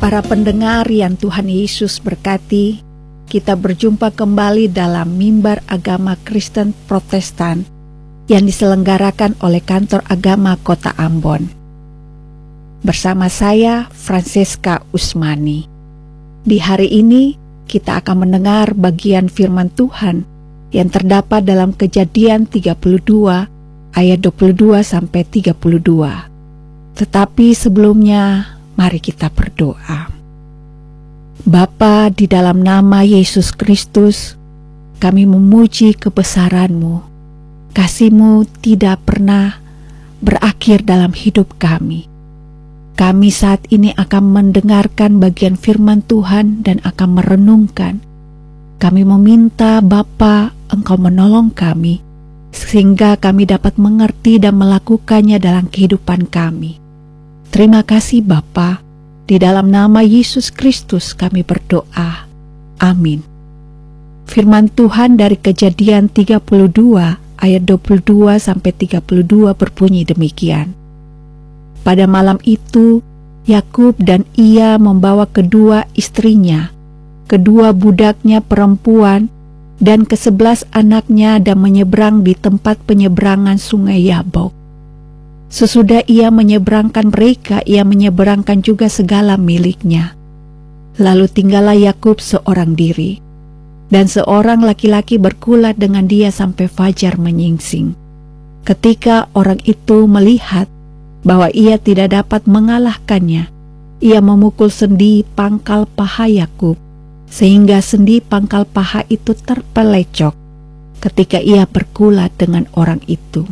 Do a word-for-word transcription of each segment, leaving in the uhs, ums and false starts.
Para pendengar yang Tuhan Yesus berkati, kita berjumpa kembali dalam Mimbar Agama Kristen Protestan yang diselenggarakan oleh Kantor Agama Kota Ambon. Bersama saya, Francesca Usmani. Di hari ini, kita akan mendengar bagian firman Tuhan yang terdapat dalam Kejadian tiga puluh dua ayat dua puluh dua sampai tiga puluh dua. Tetapi sebelumnya, mari kita berdoa. Bapa, di dalam nama Yesus Kristus, kami memuji kebesaran-Mu. Kasih-Mu tidak pernah berakhir dalam hidup kami. Kami saat ini akan mendengarkan bagian firman Tuhan dan akan merenungkan. Kami meminta Bapa, Engkau menolong kami, sehingga kami dapat mengerti dan melakukannya dalam kehidupan kami. Terima kasih Bapa, di dalam nama Yesus Kristus kami berdoa. Amin. Firman Tuhan dari Kejadian tiga puluh dua ayat dua puluh dua sampai tiga puluh dua berbunyi demikian. Pada malam itu, Yakub dan ia membawa kedua istrinya, kedua budaknya perempuan, dan kesebelas anaknya dan menyeberang di tempat penyeberangan sungai Yabok. Sesudah ia menyeberangkan mereka, ia menyeberangkan juga segala miliknya. Lalu tinggallah Yakub seorang diri, dan seorang laki-laki berkulat dengan dia sampai fajar menyingsing. Ketika orang itu melihat bahwa ia tidak dapat mengalahkannya, ia memukul sendi pangkal paha Yakub, sehingga sendi pangkal paha itu terpelecok ketika ia berkulat dengan orang itu.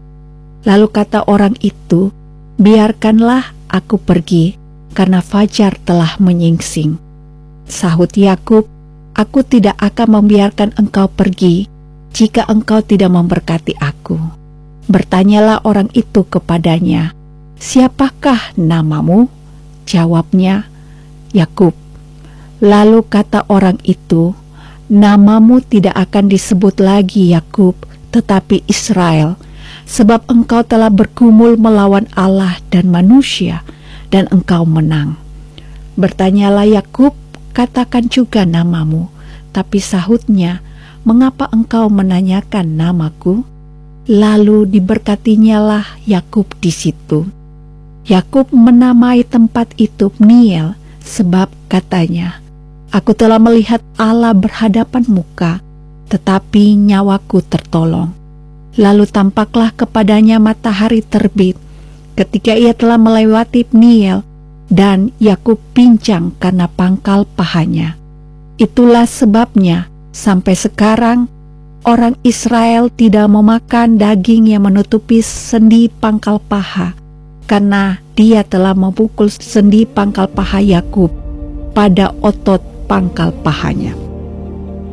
Lalu kata orang itu, biarkanlah aku pergi, karena fajar telah menyingsing. Sahut Yakub, aku tidak akan membiarkan engkau pergi, jika engkau tidak memberkati aku. Bertanyalah orang itu kepadanya, siapakah namamu? Jawabnya, Yakub. Lalu kata orang itu, namamu tidak akan disebut lagi Yakub, tetapi Israel, sebab engkau telah bergumul melawan Allah dan manusia, dan engkau menang. Bertanyalah Yakub, katakan juga namamu. Tapi sahutnya, mengapa engkau menanyakan namaku? Lalu diberkatinyalah Yakub di situ. Yakub menamai tempat itu Peniel, sebab katanya, aku telah melihat Allah berhadapan muka, tetapi nyawaku tertolong. Lalu tampaklah kepadanya matahari terbit ketika ia telah melewati Peniel, dan Yakub pincang karena pangkal pahanya. Itulah sebabnya sampai sekarang orang Israel tidak memakan daging yang menutupi sendi pangkal paha, karena dia telah memukul sendi pangkal paha Yakub pada otot pangkal pahanya.